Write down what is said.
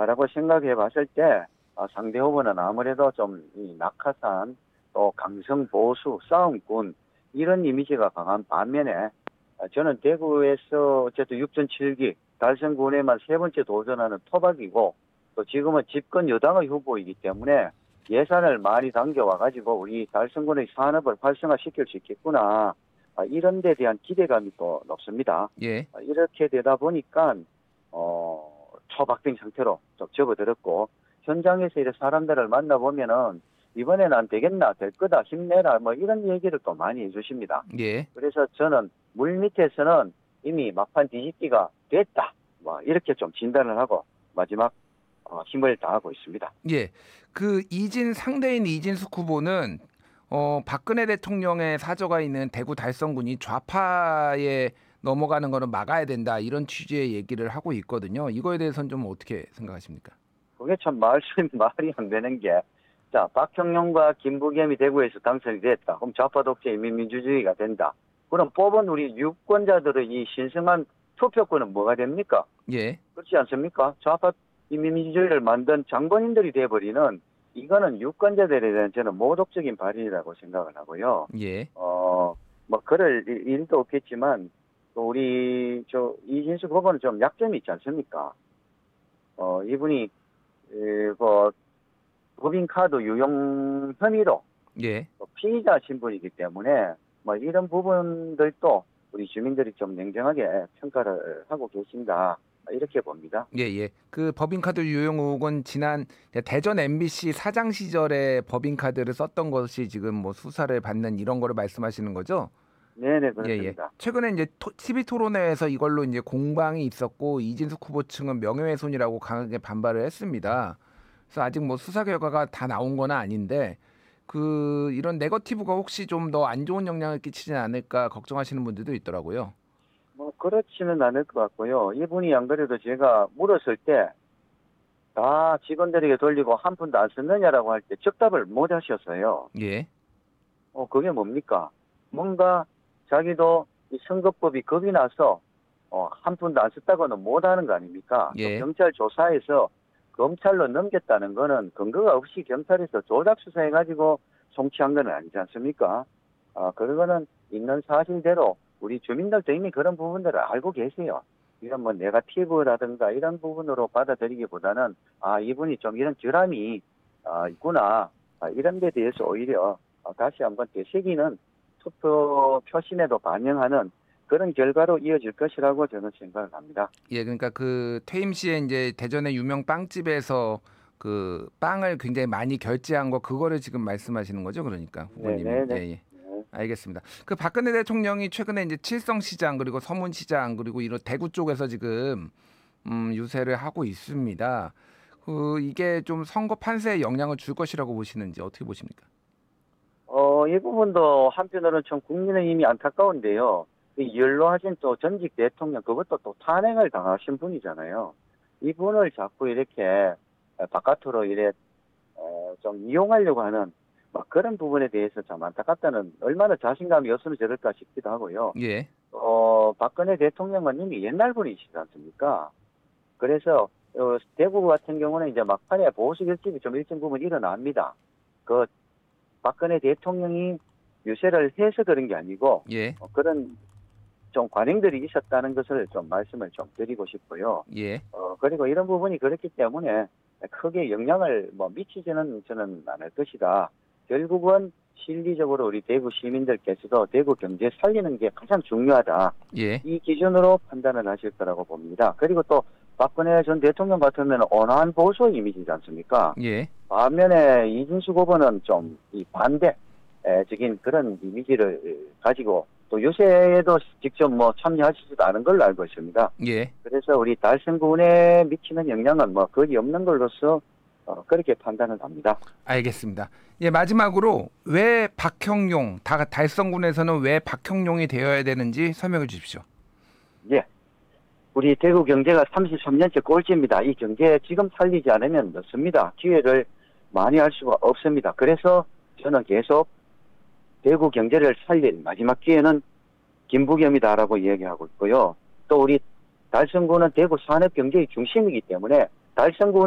라고 생각해 봤을 때 상대 후보는 아무래도 좀 이 낙하산 또 강성 보수 싸움꾼 이런 이미지가 강한 반면에 저는 대구에서 어쨌든 6.7기 달성군에만 세 번째 도전하는 토박이고 또 지금은 집권 여당의 후보이기 때문에 예산을 많이 당겨와가지고 우리 달성군의 산업을 활성화시킬 수 있겠구나. 이런 데 대한 기대감이 또 높습니다. 예. 이렇게 되다 보니까 초박빙 상태로 좀 접어들었고 현장에서 이렇게 사람들을 만나보면은 이번에는 안 되겠나, 될 거다, 힘내라, 뭐 이런 얘기를 또 많이 해주십니다. 예. 그래서 저는 물밑에서는 이미 막판 뒤집기가 됐다, 뭐 이렇게 좀 진단을 하고 마지막 힘을 다하고 있습니다. 예. 그 상대인 이진숙 후보는 박근혜 대통령의 사저가 있는 대구 달성군이 좌파에 넘어가는 거는 막아야 된다 이런 취지의 얘기를 하고 있거든요. 이거에 대해서는 좀 어떻게 생각하십니까? 그게 참 말이 안 되는 게, 자, 박형용과 김부겸이 대구에서 당선이 됐다. 그럼 좌파 독재 인민민주주의가 된다. 그럼 뽑은 우리 유권자들의 이 신성한 투표권은 뭐가 됩니까? 예. 그렇지 않습니까? 좌파 인민민주주의를 만든 장본인들이 돼버리는 이거는 유권자들에 대한 저는 모독적인 발언이라고 생각을 하고요. 예. 뭐 그럴 일도 없겠지만 또 우리 이진숙 후보는 좀 약점이 있지 않습니까? 이분이 그 법인카드 유용 혐의로 예. 피의자 신분이기 때문에 뭐 이런 부분들도 우리 주민들이 좀 냉정하게 평가를 하고 계신다 이렇게 봅니다. 예, 예. 그 법인카드 유용 의혹은 지난 대전 MBC 사장 시절에 법인카드를 썼던 것이 지금 뭐 수사를 받는 이런 거를 말씀하시는 거죠? 네네, 예, 예. 그렇습니다. 최근에 이제 TV 토론회에서 이걸로 이제 공방이 있었고 이진숙 후보 측은 명예훼손이라고 강하게 반발을 했습니다. 그래서 아직 뭐 수사 결과가 다 나온 건 아닌데 그 이런 네거티브가 혹시 좀 더 안 좋은 영향을 끼치지 않을까 걱정하시는 분들도 있더라고요. 뭐 그렇지는 않을 것 같고요. 이분이 안 그래도 제가 물었을 때 다 직원들에게 돌리고 한 푼도 안 썼느냐라고 할 때 즉답을 못 하셨어요. 예. 그게 뭡니까? 뭔가 자기도 이 선거법이 겁이 나서 한 푼도 안 썼다고는 못하는 거 아닙니까? 또 예. 경찰 조사에서 검찰로 넘겼다는 거는 근거가 없이 경찰에서 조작 수사해가지고 송치한 건 아니지 않습니까? 그거는 있는 사실대로 우리 주민들도 이미 그런 부분들을 알고 계세요. 이런 뭐 네거티브라든가 이런 부분으로 받아들이기보다는 이분이 좀 이런 결함이 있구나, 이런 데 대해서 오히려 다시 한번 되새기는 투표 표심에도 반영하는 그런 결과로 이어질 것이라고 저는 생각을 합니다. 예, 그러니까 그 퇴임 시에 이제 대전의 유명 빵집에서 그 빵을 굉장히 많이 결제한 거 그거를 지금 말씀하시는 거죠, 그러니까 후보님이. 네네네. 예, 예. 알겠습니다. 그 박근혜 대통령이 최근에 이제 칠성시장 그리고 서문시장 그리고 이런 대구 쪽에서 지금 유세를 하고 있습니다. 그 이게 좀 선거 판세에 영향을 줄 것이라고 보시는지 어떻게 보십니까? 이 부분도 한편으로는 참 국민의힘이 안타까운데요. 이 연로하신 또 전직 대통령, 그것도 또 탄핵을 당하신 분이잖아요. 이분을 자꾸 이렇게 바깥으로 좀 이용하려고 하는 막 그런 부분에 대해서 참 안타깝다는, 얼마나 자신감이 없으면 저럴까 싶기도 하고요. 예. 박근혜 대통령은 이미 옛날 분이시지 않습니까? 그래서 대구 같은 경우는 이제 막판에 보수 결집이 좀 일정 부분 일어납니다. 그 박근혜 대통령이 유세를 해서 그런 게 아니고 예. 그런 좀 관행들이 있었다는 것을 좀 말씀을 좀 드리고 싶고요. 예. 그리고 이런 부분이 그렇기 때문에 크게 영향을 미치지는 저는 않을 것이다. 결국은 실리적으로 우리 대구 시민들께서도 대구 경제 살리는 게 가장 중요하다. 예. 이 기준으로 판단을 하실 거라고 봅니다. 그리고 또 박근혜 전 대통령 같으면 온화한 보수 이미지지 않습니까? 예. 반면에 이진숙 후보는 좀 이 반대적인 그런 이미지를 가지고 또 요새에도 직접 뭐 참여하시지도 않은 걸로 알고 있습니다. 예. 그래서 우리 달성군에 미치는 영향은 뭐 거의 없는 걸로서 그렇게 판단을 합니다. 알겠습니다. 예, 마지막으로 왜 박형용, 달성군에서는 왜 박형용이 되어야 되는지 설명해 주십시오. 예. 우리 대구 경제가 33년째 꼴찌입니다. 이 경제 지금 살리지 않으면 늦습니다. 기회를 많이 할 수가 없습니다. 그래서 저는 계속 대구 경제를 살릴 마지막 기회는 김부겸이다라고 이야기하고 있고요. 또 우리 달성군은 대구 산업 경제의 중심이기 때문에 달성군